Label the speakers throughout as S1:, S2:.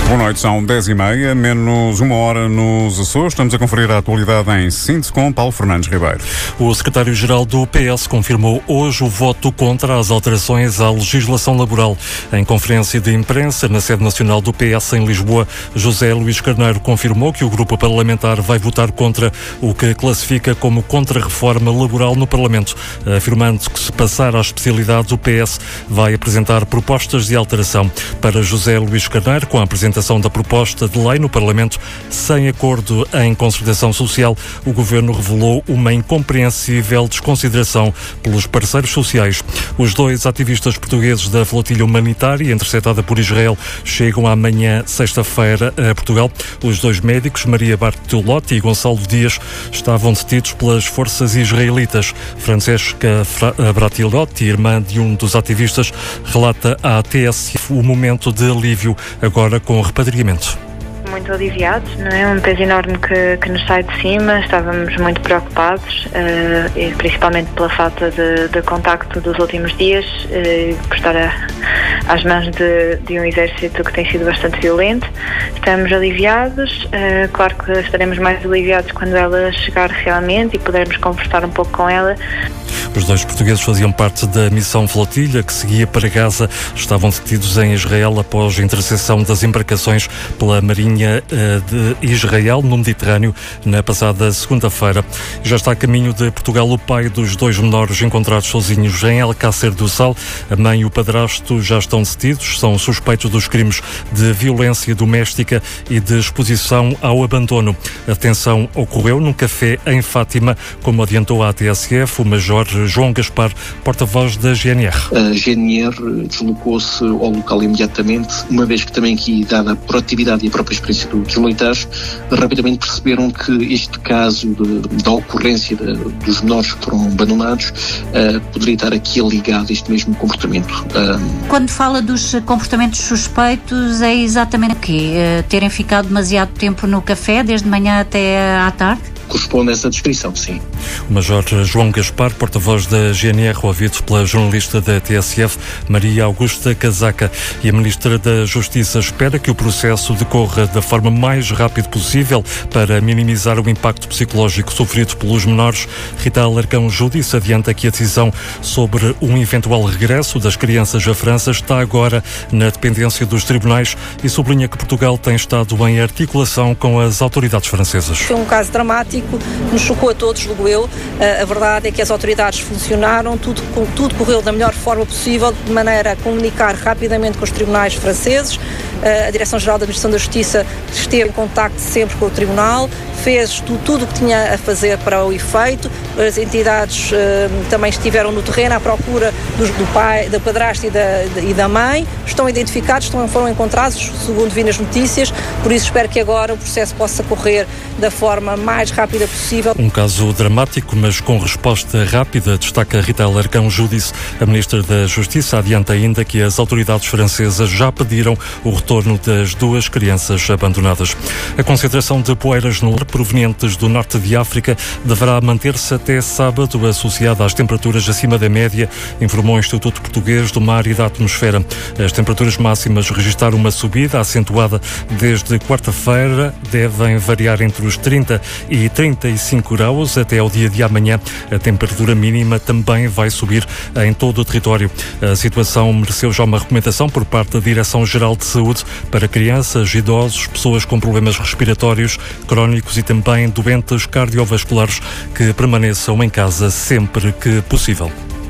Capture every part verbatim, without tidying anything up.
S1: Boa noite, são dez e meia, menos uma hora nos Açores. Estamos a conferir a atualidade em síntese com Paulo Fernandes Ribeiro.
S2: O secretário-geral do P S confirmou hoje o voto contra as alterações à legislação laboral. Em conferência de imprensa na sede nacional do P S em Lisboa, José Luís Carneiro confirmou que o grupo parlamentar vai votar contra o que classifica como contra-reforma laboral no Parlamento, afirmando que se passar às especialidades o P S vai apresentar propostas de alteração. Para José Luís Carneiro, com a apresentação da proposta de lei no Parlamento sem acordo em concertação social, o Governo revelou uma incompreensível desconsideração pelos parceiros sociais. Os dois ativistas portugueses da flotilha humanitária interceptada por Israel chegam amanhã, sexta-feira, a Portugal. Os dois médicos, Maria Bartolotti e Gonçalo Dias, estavam detidos pelas forças israelitas. Francesca Bartolotti, irmã de um dos ativistas, relata à T S F o momento de alívio, agora com repatriamento.
S3: Muito aliviados, não é? Um peso enorme que, que nos sai de cima. Estávamos muito preocupados, uh, e principalmente pela falta de, de contacto dos últimos dias, uh, por estar a, às mãos de, de um exército que tem sido bastante violento. Estamos aliviados, uh, claro que estaremos mais aliviados quando ela chegar realmente e pudermos conversar um pouco com ela.
S2: Os dois portugueses faziam parte da missão flotilha que seguia para Gaza. Estavam detidos em Israel após a interseção das embarcações pela Marinha de Israel no Mediterrâneo na passada segunda-feira. Já está a caminho de Portugal o pai dos dois menores encontrados sozinhos em Alcácer do Sal. A mãe e o padrasto já estão detidos. São suspeitos dos crimes de violência doméstica e de exposição ao abandono. A detenção ocorreu num café em Fátima, como adiantou a T S F o Major João Gaspar, porta-voz da G N R.
S4: A G N R deslocou-se ao local imediatamente, uma vez que também aqui, dada a proatividade e a própria experiência dos militares, rapidamente perceberam que este caso de, da ocorrência de, dos menores que foram abandonados uh, poderia estar aqui ligado a este mesmo comportamento. Uh,
S5: Quando fala dos comportamentos suspeitos, é exatamente o quê? Uh, terem ficado demasiado tempo no café, desde manhã até à tarde?
S4: Corresponde a essa descrição, sim.
S2: O Major João Gaspar, porta-voz da G N R, ouvido pela jornalista da T S F, Maria Augusta Casaca. E a Ministra da Justiça espera que o processo decorra da forma mais rápida possível para minimizar o impacto psicológico sofrido pelos menores. Rita Alarcão Judice adianta que a decisão sobre um eventual regresso das crianças à França está agora na dependência dos tribunais e sublinha que Portugal tem estado em articulação com as autoridades francesas.
S6: Foi um caso dramático, nos chocou a todos, julgo eu. A verdade é que as autoridades funcionaram, tudo, tudo correu da melhor forma possível, de maneira a comunicar rapidamente com os tribunais franceses. A Direção-Geral da Administração da Justiça esteve em contacto sempre com o Tribunal, fez tudo, tudo o que tinha a fazer para o efeito. As entidades uh, também estiveram no terreno à procura do, do pai, da padrasta e da, e da mãe. Estão identificados, estão, foram encontrados, segundo vi nas notícias. Por isso espero que agora o processo possa correr da forma mais rápida possível.
S2: Um caso dramático, mas com resposta rápida, destaca Rita Alarcão Judice. A Ministra da Justiça adianta ainda que as autoridades francesas já pediram o retorno das duas crianças abandonadas. A concentração de poeiras no ar provenientes do norte de África deverá manter-se até sábado, associada às temperaturas acima da média, informou o Instituto Português do Mar e da Atmosfera. As temperaturas máximas registraram uma subida acentuada desde quarta-feira, devem variar entre os trinta e trinta e cinco graus até ao dia de amanhã. A temperatura mínima também vai subir em todo o território. A situação mereceu já uma recomendação por parte da Direção-Geral de Saúde para crianças, idosos, pessoas com problemas respiratórios crónicos e também doentes cardiovasculares que permaneçam em casa sempre que possível.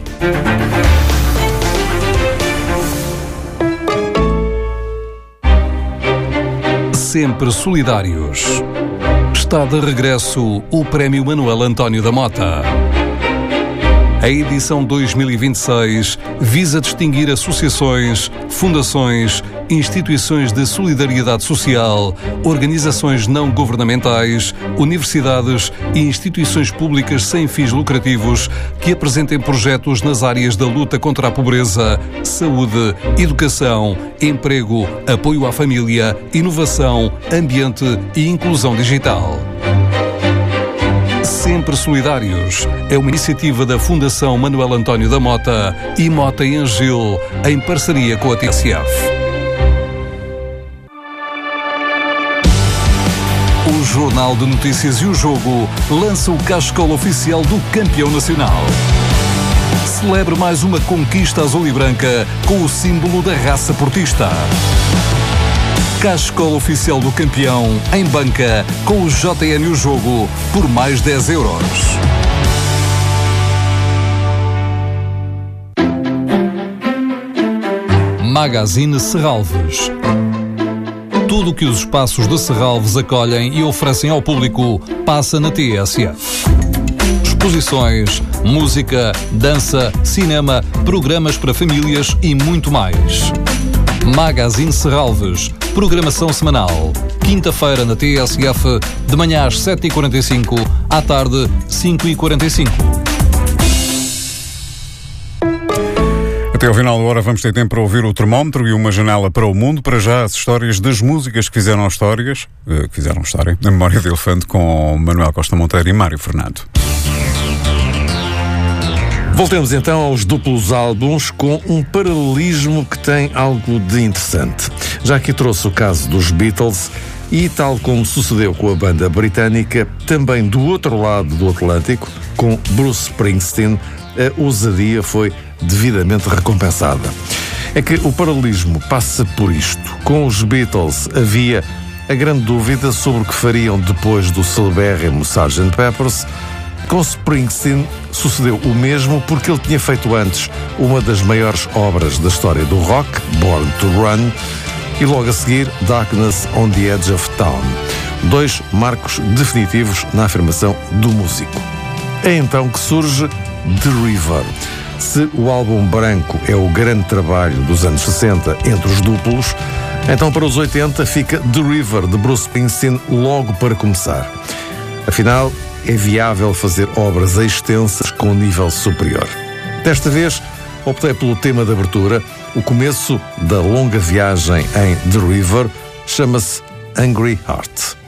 S7: Sempre solidários. Está de regresso o Prémio Manuel António da Mota. A edição dois mil e vinte e seis visa distinguir associações, fundações, instituições de solidariedade social, organizações não governamentais, universidades e instituições públicas sem fins lucrativos que apresentem projetos nas áreas da luta contra a pobreza, saúde, educação, emprego, apoio à família, inovação, ambiente e inclusão digital. Sempre Solidários é uma iniciativa da Fundação Manuel António da Mota e Mota e Angil, em parceria com a T S F. Jornal de Notícias e o Jogo lança o cascola oficial do campeão nacional. Celebre mais uma conquista azul e branca com o símbolo da raça portista. Cascola oficial do campeão em banca com o J N e o Jogo por mais dez euros. Magazine Serralves. Tudo o que os espaços de Serralves acolhem e oferecem ao público passa na T S F. Exposições, música, dança, cinema, programas para famílias e muito mais. Magazine Serralves. Programação semanal. Quinta-feira na T S F, de manhã às sete e quarenta e cinco, à tarde, cinco e quarenta e cinco.
S1: Até ao final da hora vamos ter tempo para ouvir o termómetro e uma janela para o mundo. Para já, as histórias das músicas que fizeram histórias, que fizeram história, na memória de elefante, com Manuel Costa Monteiro e Mário Fernando.
S8: Voltemos então aos duplos álbuns com um paralelismo que tem algo de interessante. Já aqui trouxe o caso dos Beatles e, tal como sucedeu com a banda britânica, também do outro lado do Atlântico, com Bruce Springsteen, a ousadia foi devidamente recompensada. É que o paralelismo passa por isto. Com os Beatles havia a grande dúvida sobre o que fariam depois do celebérrimo sergeant Pepper's. Com Springsteen sucedeu o mesmo porque ele tinha feito antes uma das maiores obras da história do rock, Born to Run, e logo a seguir Darkness on the Edge of Town. Dois marcos definitivos na afirmação do músico. É então que surge The River. Se o álbum branco é o grande trabalho dos anos sessenta entre os duplos, então para os oitenta fica The River de Bruce Springsteen logo para começar. Afinal, é viável fazer obras extensas com nível superior. Desta vez, optei pelo tema de abertura. O começo da longa viagem em The River chama-se Angry Heart.